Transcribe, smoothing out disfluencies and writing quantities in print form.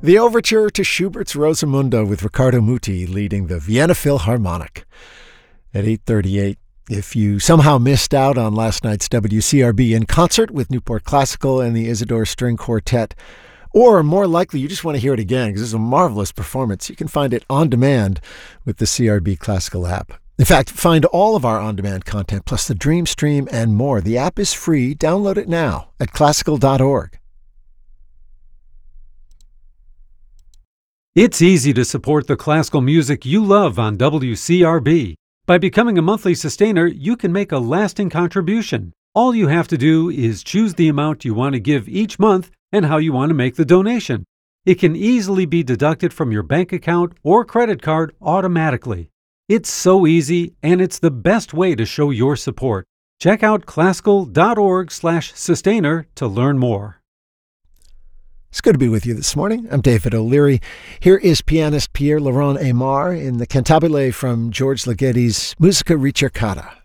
The overture to Schubert's Rosamunde with Riccardo Muti leading the Vienna Philharmonic. At 8:38, if you somehow missed out on last night's WCRB in concert with Newport Classical and the Isidore String Quartet, or more likely you just want to hear it again because it's a marvelous performance, you can find it on demand with the CRB Classical app. In fact, find all of our on-demand content plus the Dream Stream and more. The app is free. Download it now at classical.org. It's easy to support the classical music you love on WCRB. By becoming a monthly sustainer, you can make a lasting contribution. All you have to do is choose the amount you want to give each month and how you want to make the donation. It can easily be deducted from your bank account or credit card automatically. It's so easy, and it's the best way to show your support. Check out classical.org/sustainer to learn more. It's good to be with you this morning. I'm David O'Leary. Here is pianist Pierre Laurent Aimard in the cantabile from George Ligeti's Musica Ricercata.